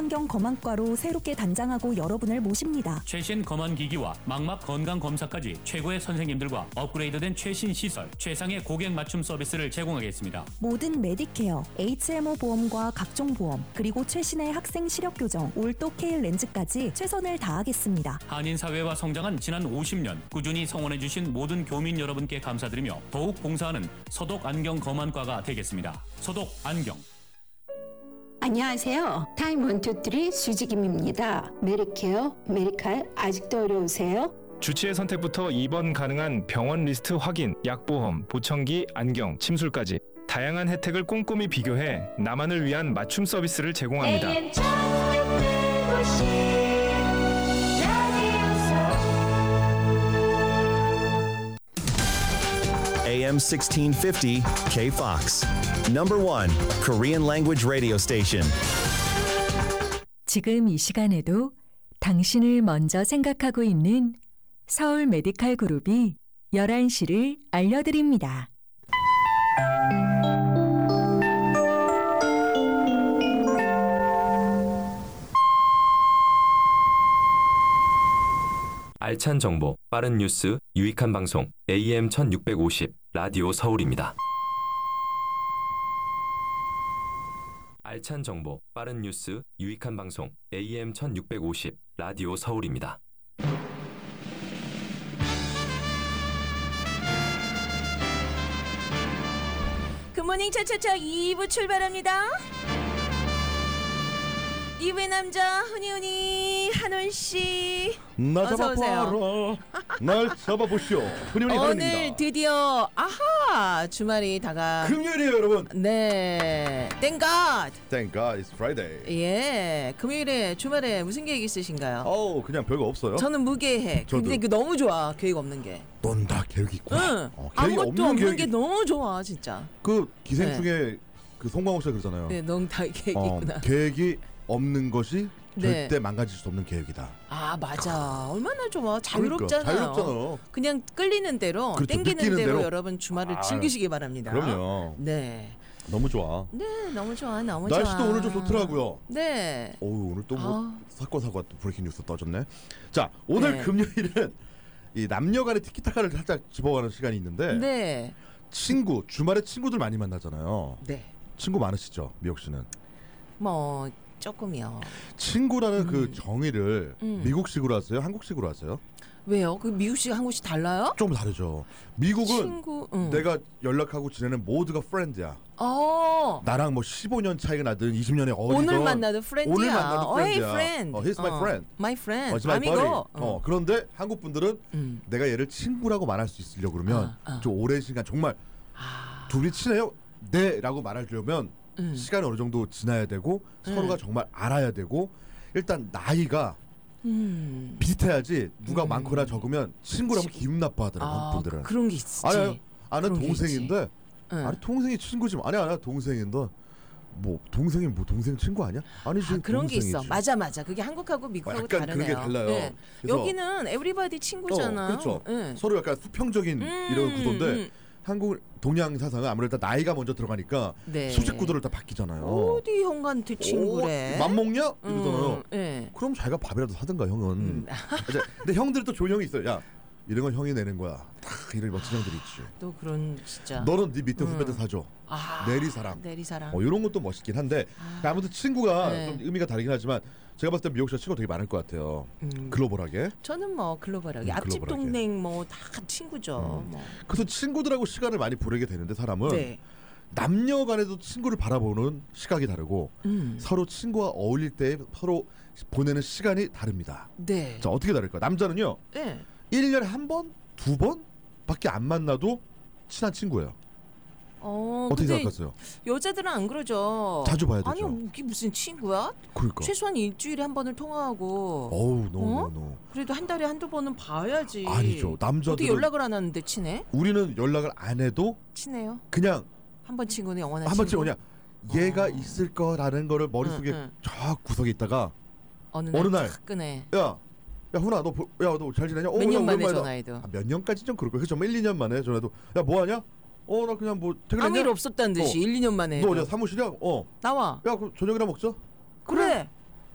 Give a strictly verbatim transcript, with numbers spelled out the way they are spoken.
서독안경 검안과로 새롭게 단장하고 여러분을 모십니다. 최신 검안기기와 망막 건강검사까지 최고의 선생님들과 업그레이드된 최신 시설, 최상의 고객 맞춤 서비스를 제공하겠습니다. 모든 메디케어, 에이치엠오 보험과 각종 보험, 그리고 최신의 학생 시력 교정, 올도 케일 렌즈까지 최선을 다하겠습니다. 한인사회와 성장한 지난 오십 년 꾸준히 성원해주신 모든 교민 여러분께 감사드리며 더욱 봉사하는 서독안경검안과가 되겠습니다. 서독안경. 안녕하세요. 타임 원투쓰리 수지김입니다. 메리케어, 메리칼 아직도 어려우세요? 주치의 선택부터 입원 가능한 병원 리스트 확인, 약보험, 보청기, 안경, 침술까지 다양한 혜택을 꼼꼼히 비교해 나만을 위한 맞춤 서비스를 제공합니다. 에이엠 sixteen fifty K-Fox. Number one Korean language radio station. 지금 이 시간에도 당신을 먼저 생각하고 있는 서울 메디칼 그룹이 열한 시를 알려드립니다. 알찬 정보, 빠른 뉴스, 유익한 방송 에이엠 천육백오십 라디오 서울입니다. 알찬 정보, 빠른 뉴스, 유익한 방송 에이엠 천육백오십 라디오 서울입니다. 굿모닝 차차차 이 부 출발합니다. 이 부의 남자 훈이훈이 한원씨 나 잡아봐라. 날 잡아보시오. 훈이훈이 한원입니다. 오늘 드디어 아하 주말이 다가 금요일이에요 여러분. 네 Thank God. Thank God it's Friday. 예 금요일에 주말에 무슨 계획 있으신가요? 어우 그냥 별거 없어요. 저는 무계획. 저도. 근데 그 너무 좋아 계획 없는 게. 넌 다 계획이 있구나. 응. 어, 계획이 아무것도 없는 없는 계획이... 게 너무 좋아 진짜. 그 기생충에 네. 그 송강호 씨가 그러잖아요. 네, 넌 다 계획이 어, 있구나. 계획이 없는 것이 네. 절대 망가질 수 없는 계획이다. 아 맞아. 얼마나 좋아. 자유롭잖아요. 그러니까, 자유롭잖아. 그냥 끌리는 대로 그렇죠, 땡기는 느끼는 대로 대로. 여러분 주말을 아, 즐기시기 바랍니다. 그럼요. 네. 너무 좋아. 네, 너무 좋아. 너무 날씨도 좋아. 오늘 좀 좋더라고요. 네. 오 오늘 또 뭐 아. 사건 사고가 또 브레이킹 뉴스 떠졌네. 자 오늘 네. 금요일은 이 남녀간의 티키타카를 살짝 집어가는 시간이 있는데 네. 친구 주말에 친구들 많이 만나잖아요. 네. 친구 많으시죠, 미옥 씨는? 뭐 조금이요. 친구라는 음. 그 정의를 음. 미국식으로 하세요, 한국식으로 하세요? 왜요? 그 미국식 한국식 달라요? 좀 다르죠. 미국은 친구. 응. 내가 연락하고 지내는 모두가 프렌드야. 어. 나랑 뭐 십오 년 차이가 나든 이십 년에 어리든 오늘 만나도 프렌드야. 오늘 만나도 어, hey, 프렌드야. friend. 어, he's my 어, friend. My friend. 어, he's my 아미고. buddy. 어, 그런데 한국 분들은 음. 내가 얘를 친구라고 말할 수 있으려고 그러면 아, 아. 좀 오랜 시간 정말 아. 둘이 친해요? 네라고 말하려면 음. 시간이 어느 정도 지나야 되고 음. 서로가 정말 알아야 되고 일단 나이가 음. 비슷해야지 누가 음. 많거나 적으면 친구라면 기분 나빠하더라고 아, 한국 분들은. 그, 그런 게 있지. 아니 아는 그런 게 동생인데 응. 아니 동생이 친구지 아니 아니야 동생인데 뭐 동생이 뭐 동생 친구 아니야? 아니지 아, 그런 게 있어. 동생이지. 맞아 맞아. 그게 한국하고 미국하고 약간 다르네요. 그런 게 달라요. 네. 그래서- 여기는 에브리바디 친구잖아. 어, 그렇죠. 네. 서로 약간 수평적인 음, 이런 구도인데 음. 한국 동양 사상은 아무래도 나이가 먼저 들어가니까 네. 수직 구도를 다 바뀌잖아요. 어디 형한테 친구래? 오, 맘먹냐? 이러잖아요. 음, 네. 그럼 자기가 밥이라도 사든가 형은. 이제 근데 형들 또 좋은 형이 있어요. 야 이런 건 형이 내는 거야. 딱 이런 멋진 형들이 있지. 또 그런 진짜. 너는 네 밑에 음. 후배들 사줘. 아, 내리사랑. 내리사랑. 어, 이런 것도 멋있긴 한데 아. 아무튼 친구가 네. 좀 의미가 다르긴 하지만 제가 봤을 때 미국 씨가 친구 되게 많을 것 같아요. 음. 글로벌하게. 저는 뭐 글로벌하게 음, 앞집 글로벌하게. 동생 뭐 다 친구죠. 음. 뭐. 그래서 친구들하고 시간을 많이 보내게 되는데 사람은 네. 남녀 간에도 친구를 바라보는 시각이 다르고 음. 서로 친구와 어울릴 때 서로 보내는 시간이 다릅니다. 네. 자 어떻게 다를까? 남자는요. 네. 일 년에 한 번, 두 번밖에 안 만나도 친한 친구예요. 어, 어떻게 근데 생각하세요? 여자들은 안 그러죠. 자주 봐야 되죠. 아니 이게 무슨 친구야? 그러니까. 최소한 일주일에 한 번을 통화하고. 어우 노 어? 노 노. 그래도 한 달에 한두 번은 봐야지. 아니죠. 남자들은 어떻게 연락을 안 하는데 친해? 우리는 연락을 안 해도 친해요? 그냥 한 번 친구는 영원한 한 번 친구. 친구 그냥 얘가 어. 있을 거라는 거를 머릿속에 응, 응. 쫙 구석에 있다가 어느 어느 날 날. 탁 끄네. 야, 야 훈아 너 야 너 잘 지내냐? 어, 몇 야, 년 만에 오랜만이다. 전화해도. 아, 몇 년까지 좀 그럴 거야. 그죠? 일, 이 년 만에 전화해도 야 뭐 하냐? 어 나 그냥 뭐 퇴근했냐? 아무 일 없었다는 듯이 어. 일, 이 년 만에. 너 해도. 어디야 사무실이야? 어. 나와. 야 그럼 저녁이나 먹자. 그래.